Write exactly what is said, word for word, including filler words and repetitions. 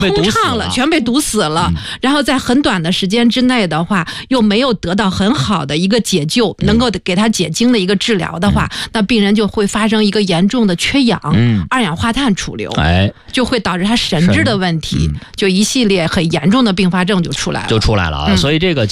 空畅了，全被堵死了、嗯、然后在很短的时间之内的话又没有得到很好的一个解救、嗯、能够给他解经的一个治疗的话、嗯、那病人就会发生一个严重的缺氧、嗯、二氧化碳储留，哎，就会导致他神志的问题、嗯、就一系列很严重的并发症就出来了就出来了啊、嗯、所以这个